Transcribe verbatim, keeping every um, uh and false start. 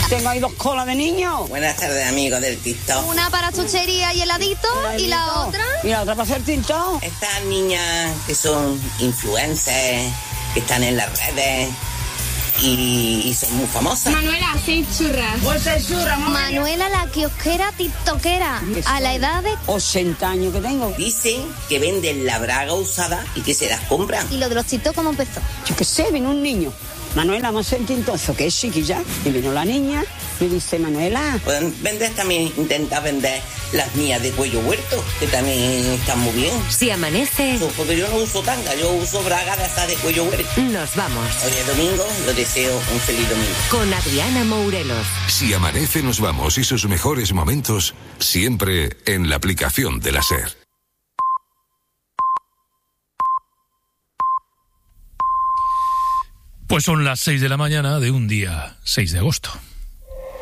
Tengo ahí dos colas de niños. Buenas tardes, amigos del TikTok. Una para chuchería y heladito, Heladito. y la otra... Y la otra para hacer TikTok. Estas niñas que son influencers, que están en las redes y, y son muy famosas. Manuela, seis churras. Pues seis churras, mamá. Manuela, la kiosquera tiktokera, a la edad de... ochenta años que tengo. Dicen que venden la braga usada y que se las compran. ¿Y lo de los tiktok cómo empezó? Yo qué sé, vino un niño. Manuela, vamos a hacer tintozo, que es chiquilla. Y vino la niña, me dice, Manuela... Pueden vender también, intentar vender las mías de cuello huerto, que también están muy bien. Si amanece, Porque yo no uso tanga, yo uso braga de esas de cuello huerto. nos vamos. Hoy es domingo, lo deseo un feliz domingo. Con Adriana Mourelos. Si amanece, nos vamos y sus mejores momentos siempre en la aplicación de la SER. Pues son las seis de la mañana de un día seis de agosto.